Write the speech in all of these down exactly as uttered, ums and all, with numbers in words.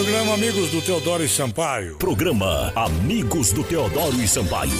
Programa Amigos do Teodoro e Sampaio. Programa Amigos do Teodoro e Sampaio.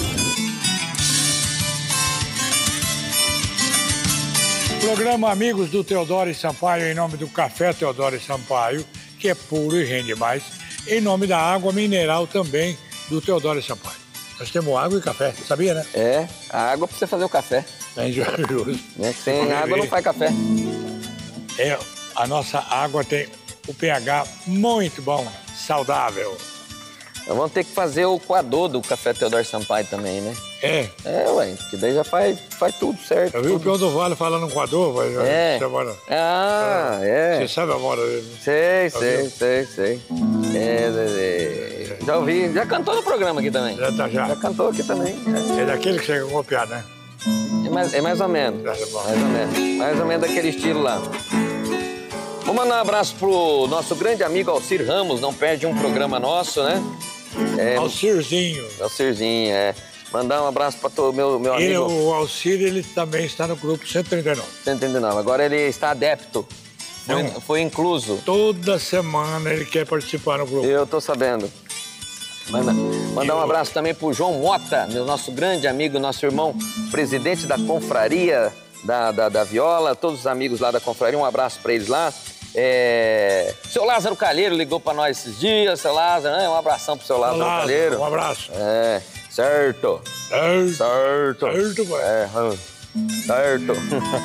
Programa Amigos do Teodoro e Sampaio, em nome do Café Teodoro e Sampaio, que é puro e rende mais, em nome da água mineral também do Teodoro e Sampaio. Nós temos água e café, sabia, né? É, a água pra você fazer o café. É injusto. Né? Sem água não faz café. É, a nossa água tem o pH muito bom, saudável. Nós vamos ter que fazer o coador do Café Teodoro Sampaio também, né? É. É, ué, porque daí já faz, faz tudo certo. Eu vi o tudo. Peão do Vale falando com o Ador, mas É. semana. Ah, é. Você sabe a moda dele, né? Sei, Já sei, viu? sei, sei. É, é, é. Já ouvi, já cantou no programa aqui também. Já tá já. Já cantou aqui também. É daquele que chega a copiar, né? É mais, é mais ou menos. É bom. Mais ou menos. Mais ou menos daquele estilo lá. Vou mandar um abraço pro nosso grande amigo Alcir Ramos, não perde um programa nosso, né? É, Alcirzinho. Alcirzinho, é. Mandar um abraço para o meu, meu Ele, amigo. o Alcir, ele também está no grupo cento e trinta e nove. cento e trinta e nove. Agora ele está adepto. Foi, Não. foi incluso. Toda semana ele quer participar no grupo. Eu tô sabendo. Manda, mandar um abraço também pro João Mota, meu nosso grande amigo, nosso irmão, presidente da confraria da, da, da Viola, todos os amigos lá da confraria, um abraço para eles lá. É... Seu Lázaro Calheiro ligou para nós esses dias, seu Lázaro, né? Um abração pro seu Lázaro, Lázaro, Calheiro. um abraço. É, certo. Certo. Certo. Certo, pai. É, hum, certo.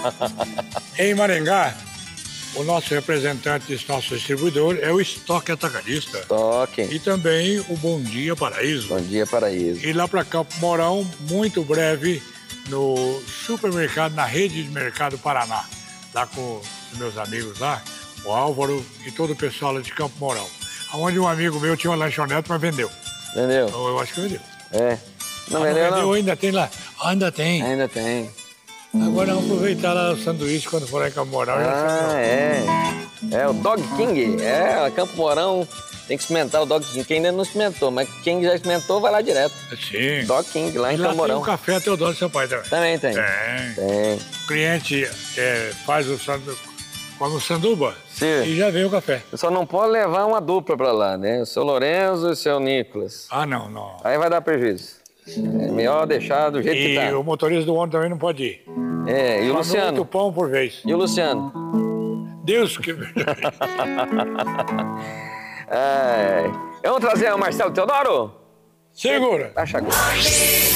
Em Maringá, o nosso representante desse nosso distribuidor é o Estoque Atacadista. Toque. E também o Bom Dia Paraíso. Bom dia, Paraíso. E lá para Campo Mourão, muito breve, no supermercado, na rede de mercado Paraná. Lá com os meus amigos lá, o Álvaro e todo o pessoal lá de Campo Mourão. Onde um amigo meu tinha uma lanchonete, mas vendeu. Entendeu? Eu, eu acho que vendeu. É. Não Ah, vendeu, não? ainda tem lá. Ainda tem. Ainda tem. Agora vamos aproveitar lá o sanduíche quando for lá em Campo Mourão. Ah, é. É o Dog King. É, Campo Mourão tem que experimentar o Dog King. Quem ainda não experimentou, mas quem já experimentou vai lá direto. Sim. Dog King, lá E em lá Campo tem Mourão. o Café Teodoro e Sampaio também. Também tem. Tem. Tem. O cliente é, faz o sandu... come o sanduba Sim. e já vem o café. Só não pode levar uma dupla pra lá, né? O seu Lorenzo e o seu Nicolas. Ah, não, não. Aí vai dar prejuízo. É melhor deixar do jeito que E tá. o motorista do ônibus também não pode ir. É, e o Só Luciano? oito pão por vez. E o Luciano? Deus que... É. Vamos trazer o Marcelo Teodoro? Segura. Acha agora.